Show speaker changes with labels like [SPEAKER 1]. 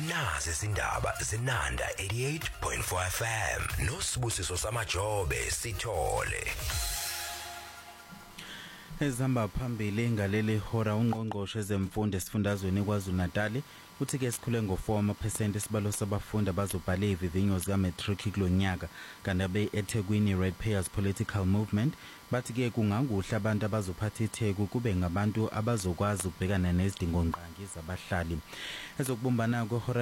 [SPEAKER 1] nazi izindaba zenanda 88.4 FM noSibusiso Samajobe Sithole.
[SPEAKER 2] Ezihamba phambili ngaleli hora ungqongqoshe ezemfundo esifundazweni KwaZulu-Natal uthi ke sikhule ngo4% isibalo sabafundi abazobhala ivivinyo zika-matric kulonyaka kanti abe eThekwini Ratepayers Political Movement bathi ke kunganguhle abantu abazophatha iTheku kube ngabantu abazokwazi ukubhekana nezidingo nqangi zabahlali ezokubumbana kwehora